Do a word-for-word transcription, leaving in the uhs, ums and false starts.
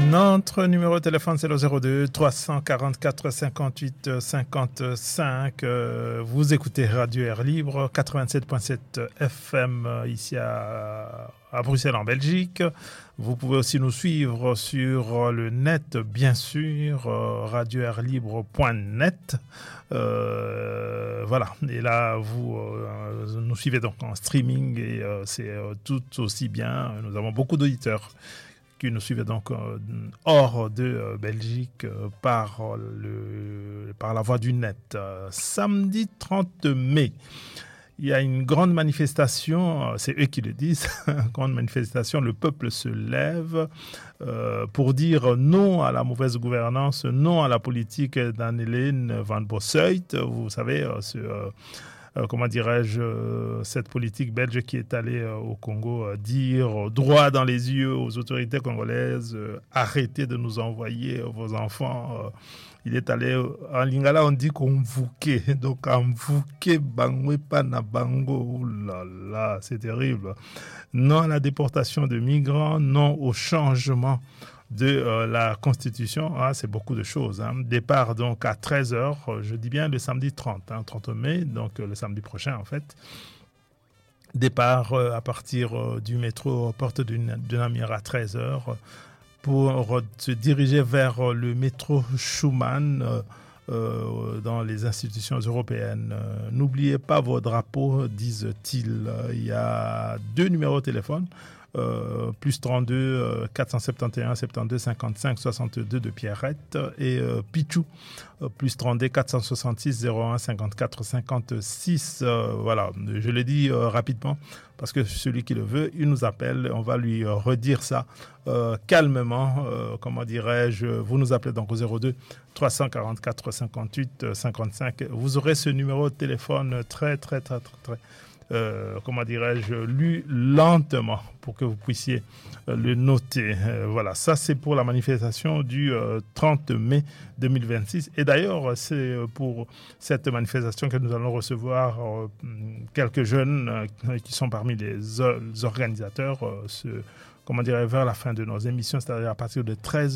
Notre numéro de téléphone, c'est le zéro deux trois cent quarante-quatre cinquante-huit cinquante-cinq. Euh, vous écoutez Radio Air Libre, quatre-vingt-sept virgule sept F M ici à, à Bruxelles, en Belgique. Vous pouvez aussi nous suivre sur le net, bien sûr, euh, radio air libre point net. Euh, voilà, et là, vous euh, nous suivez donc en streaming et euh, c'est euh, tout aussi bien. Nous avons beaucoup d'auditeurs qui nous suivent donc euh, hors de euh, Belgique euh, par, le, par la voie du net. Euh, samedi trente mai, il y a une grande manifestation, c'est eux qui le disent, une grande manifestation, le peuple se lève euh, pour dire non à la mauvaise gouvernance, non à la politique d'Anne-Hélène Van Bossuyt. Vous savez, euh, ce... Euh, Euh, comment dirais-je, euh, cette politique belge qui est allée euh, au Congo euh, dire droit dans les yeux aux autorités congolaises, euh, arrêtez de nous envoyer euh, vos enfants. Euh, il est allé, euh, en lingala on dit qu'on vouké, donc en vouké bangwe pana bango, oh là là, c'est terrible. Non à la déportation de migrants, non au changement de euh, la Constitution, ah, c'est beaucoup de choses. Hein. Départ donc à treize heures, je dis bien le samedi trente, hein, trente mai, donc euh, le samedi prochain en fait. Départ euh, à partir euh, du métro Porte du, de Namur à treize heures pour euh, se diriger vers euh, le métro Schuman euh, euh, dans les institutions européennes. Euh, n'oubliez pas vos drapeaux, disent-ils. Il y a deux numéros de téléphone. Euh, plus trente-deux euh, quatre cent soixante et onze soixante-douze cinquante-cinq soixante-deux de Pierrette et euh, Pichou euh, plus trente-deux quatre cent soixante-six zéro un cinquante-quatre cinquante-six. Euh, voilà, je le dis euh, rapidement parce que celui qui le veut, il nous appelle, on va lui euh, redire ça euh, calmement, euh, comment dirais-je, vous nous appelez donc au zéro deux trois cent quarante-quatre cinquante-huit cinquante-cinq. Vous aurez ce numéro de téléphone très très très très très Euh, comment dirais-je, lu lentement pour que vous puissiez euh, le noter. Euh, voilà, ça c'est pour la manifestation du euh, trente mai deux mille vingt-six. Et d'ailleurs, c'est pour cette manifestation que nous allons recevoir euh, quelques jeunes euh, qui sont parmi les, o- les organisateurs, euh, ce, comment dirais-je, vers la fin de nos émissions, c'est-à-dire à partir de treize